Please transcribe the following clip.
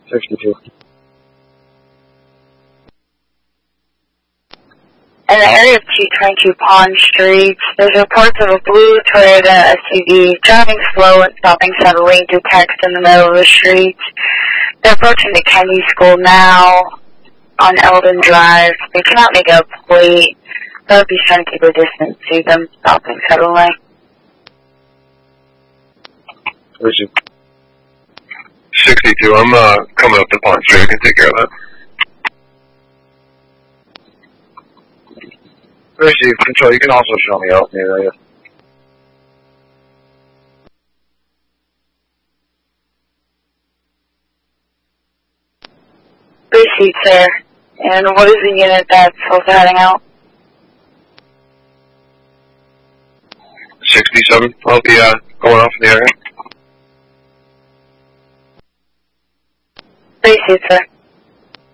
62. In the area of 222 Pond Street, there's reports of a blue Toyota SUV driving slow and stopping suddenly to text in the middle of the street. They're approaching the Kennedy School now on Eldon Drive. They cannot make out the plate. They'll be trying to keep a distance to them, stopping suddenly. Where's you? 62, I'm coming up to Pond Street. I can take care of that. Receive control. You can also show me out in the area. Receipt, sir. And what is the unit that's also heading out? 67, I'll be going off in the area. Receipt, sir.